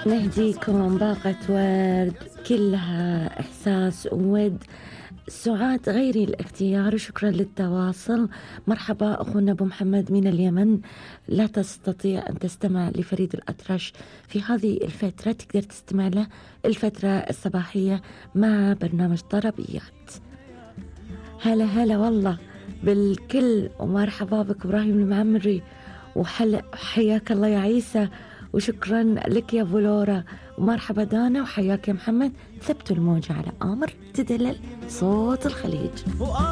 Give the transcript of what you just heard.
نهديكم باقة ورد كلها إحساس وود. سعاد غيري الاختيار، شكرا للتواصل. مرحبا أخونا أبو محمد من اليمن، لا تستطيع أن تستمع لفريد الأطرش في هذه الفترة، تقدر تستمع له الفترة الصباحية مع برنامج طربيات. هلا هلا والله بالكل، ومرحبا بك إبراهيم المعمري، وحياك الله يا عيسى، وشكرا لك يا أبو لورا، ومرحبا دانا، وحياك يا محمد. ثبتوا الموجة على آمر تدلل صوت الخليج.